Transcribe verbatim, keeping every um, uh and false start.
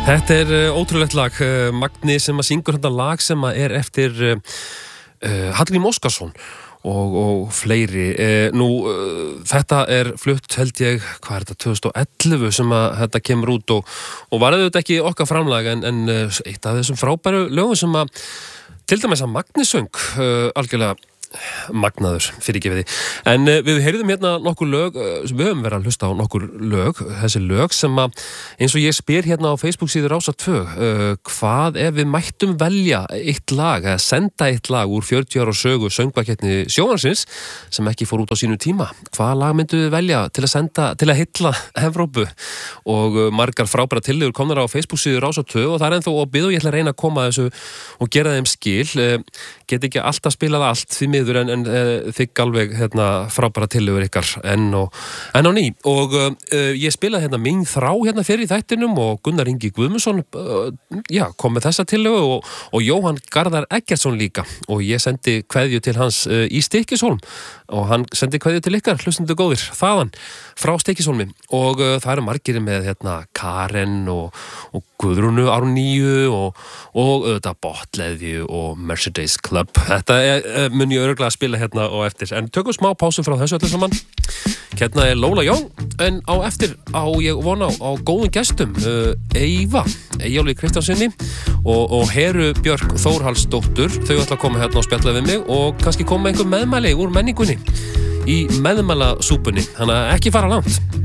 Þetta er uh, ótrúlegt lag, uh, Magni sem að syngur þetta lag sem að er eftir uh, uh, Hallgrím Óskarsson og, og fleiri. Uh, nú, uh, þetta er flutt held ég, hvað er þetta, tvö þúsund og ellefu sem að þetta kemur út og, og var þetta ekki okkar framlag en, en uh, eitt af þessum frábæru lögum sem að, til dæmis að Magni söng, uh, algjörlega magnaður, fyrirgefiði. En uh, við heyrðum hérna nokkur lög, uh, við höfum verið að hlusta á nokkur lög, þessi lög sem að, eins og ég spyr hérna á Facebook síður Rásar tvö, uh, hvað ef við mættum velja eitt lag, eða senda eitt lag úr fjörutíu ára sögu söngvakeppni sjónvarpsins sem ekki fór út á sínu tíma, hvaða lag myndu við velja til að senda, til að hylla Evrópu? Og uh, margar frábæra tillögur komnar á Facebook síður Rásar tvö og það er ennþá opið og ég ætla að reyna að koma að þessu og gera þeim skil, uh, get ekki alltaf spilað allt því miður en, en uh, þykk alveg hérna, frábæra tillögur ykkar enn og, enn og ný og uh, ég spilaði hérna Mín þrá hérna fyrir í þættinum og Gunnar Ingi Guðmundsson uh, já, kom með þessa tillögu og, og Jóhann Garðar Eggertsson líka og ég sendi kveðju til hans uh, í Stykkishólm og hann sendi kveðju til ykkar, hlustundu góðir þaðan, frá Stykkishólmi og uh, það eru margir með hérna Karen og, og Guðrúnu Árníu og, og auðvitað Botleðju og Mercedes Club. Þetta er, mun ég örugglega að spila hérna og eftir. En tökum smá pásu frá þessu öllu saman. Hérna er Lola Young, en á eftir á ég vona á, á góðum gestum. Uh, Eyva, Eyjólfi Kristjánsinni og, og Heru Björk Þórhallsdóttur. Þau ætla að koma hérna og spjalla við mig og kannski koma einhver meðmæli úr menningunni í meðmælasúpunni. Þannig að ekki fara langt.